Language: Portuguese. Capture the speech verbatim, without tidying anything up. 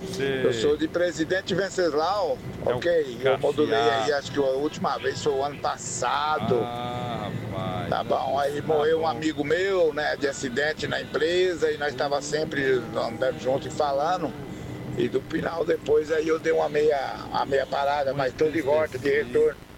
Sei. Eu sou de Presidente Venceslau, É o ok? Eu modulei Cafiá. aí, acho que a última vez foi o ano passado. Ah, rapaz. Tá bom, aí Tá morreu um bom. amigo meu, né, de acidente na empresa, e nós estava sempre andando junto e falando. E do final depois aí eu dei uma meia, uma meia parada, mas tô de volta, de retorno.